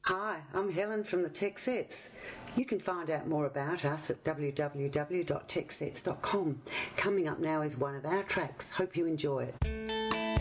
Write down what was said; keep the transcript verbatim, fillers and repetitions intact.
Hi, I'm Helen from the Tech Sets. You can find out more about us at w w w dot tech sets dot com. Coming up now is one of our tracks. Hope you enjoy it.